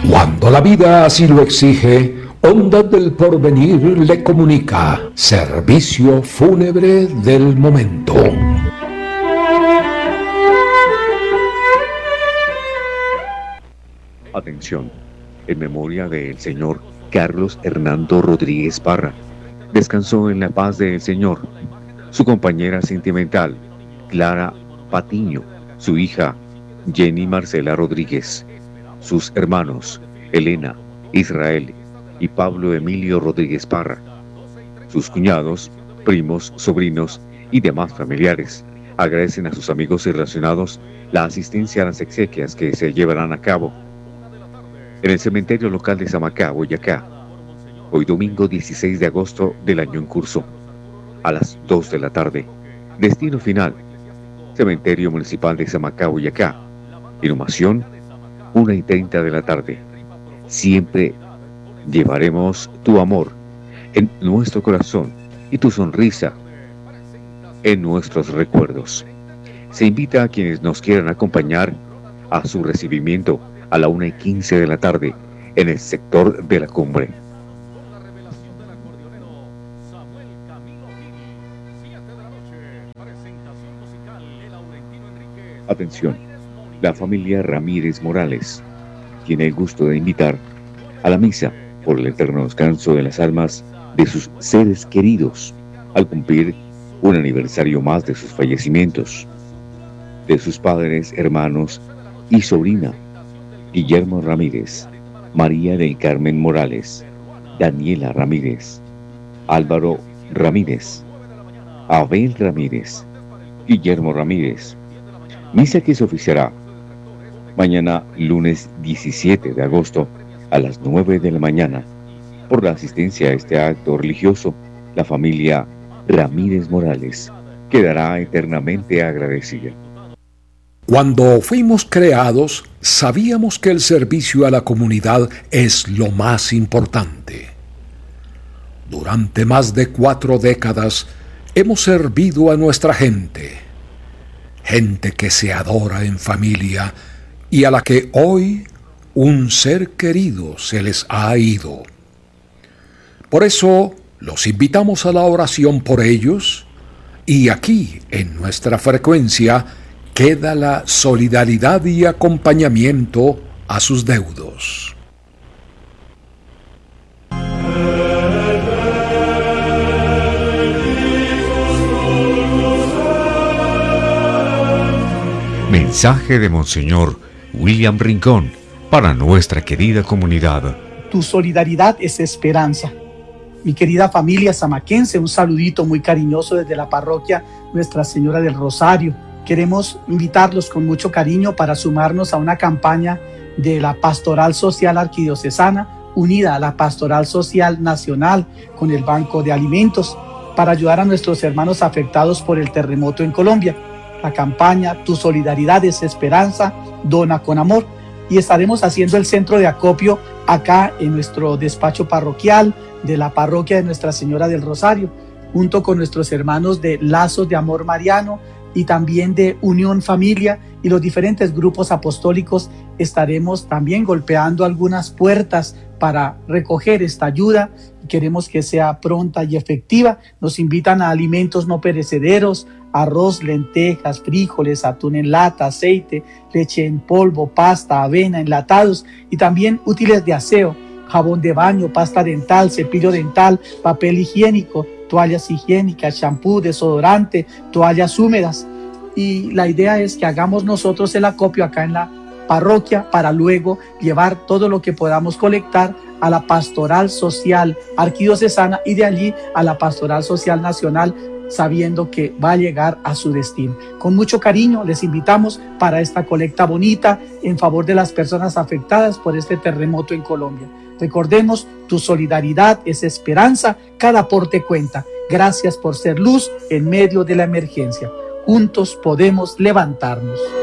Cuando la vida así lo exige, Ondas del Porvenir le comunica servicio fúnebre del momento. Atención, en memoria del señor Carlos Hernando Rodríguez Parra. Descansó en la paz del Señor. Su compañera sentimental, Clara Patiño. Su hija, Jenny Marcela Rodríguez. Sus hermanos, Elena, Israel y Pablo Emilio Rodríguez Parra. Sus cuñados, primos, sobrinos y demás familiares agradecen a sus amigos y relacionados la asistencia a las exequias que se llevarán a cabo en el cementerio local de Samacá, Boyacá, hoy domingo 16 de agosto del año en curso, a las 2 de la tarde. Destino final, Cementerio Municipal de Samacá, Boyacá. Inhumación, 1:30 de la tarde. Siempre llevaremos tu amor en nuestro corazón y tu sonrisa en nuestros recuerdos. Se invita a quienes nos quieran acompañar a su recibimiento a la 1:15 de la tarde en el sector de la Cumbre. Atención, la familia Ramírez Morales tiene el gusto de invitar a la misa por el eterno descanso de las almas de sus seres queridos al cumplir un aniversario más de sus fallecimientos, de sus padres, hermanos y sobrina, Guillermo Ramírez, María del Carmen Morales, Daniela Ramírez, Álvaro Ramírez, Abel Ramírez, Guillermo Ramírez. Misa que se oficiará mañana lunes 17 de agosto a las 9 de la mañana. Por la asistencia a este acto religioso, la familia Ramírez Morales quedará eternamente agradecida. Cuando fuimos creados, sabíamos que el servicio a la comunidad es lo más importante. Durante más de 4 décadas hemos servido a nuestra gente que se adora en familia y a la que hoy un ser querido se les ha ido. Por eso los invitamos a la oración por ellos y aquí en nuestra frecuencia queda la solidaridad y acompañamiento a sus deudos. Mensaje de Monseñor William Rincón para nuestra querida comunidad. Tu solidaridad es esperanza. Mi querida familia samaquense, un saludito muy cariñoso desde la parroquia Nuestra Señora del Rosario. Queremos invitarlos con mucho cariño para sumarnos a una campaña de la Pastoral Social Arquidiocesana, unida a la Pastoral Social Nacional con el Banco de Alimentos, para ayudar a nuestros hermanos afectados por el terremoto en Colombia. La campaña Tu Solidaridad es Esperanza, dona con amor, y estaremos haciendo el centro de acopio acá en nuestro despacho parroquial de la parroquia de Nuestra Señora del Rosario, junto con nuestros hermanos de Lazos de Amor Mariano y también de Unión Familia y los diferentes grupos apostólicos. Estaremos también golpeando algunas puertas para recoger esta ayuda. Queremos que sea pronta y efectiva. Nos invitan a alimentos no perecederos, arroz, lentejas, frijoles, atún en lata, aceite, leche en polvo, pasta, avena, enlatados y también útiles de aseo, jabón de baño, pasta dental, cepillo dental, papel higiénico, toallas higiénicas, champú, desodorante, toallas húmedas. Y la idea es que hagamos nosotros el acopio acá en la parroquia para luego llevar todo lo que podamos colectar a la Pastoral Social Arquidiocesana y de allí a la Pastoral Social Nacional, sabiendo que va a llegar a su destino. Con mucho cariño les invitamos para esta colecta bonita en favor de las personas afectadas por este terremoto en Colombia. Recordemos, tu solidaridad es esperanza, cada aporte cuenta. Gracias por ser luz en medio de la emergencia. Juntos podemos levantarnos.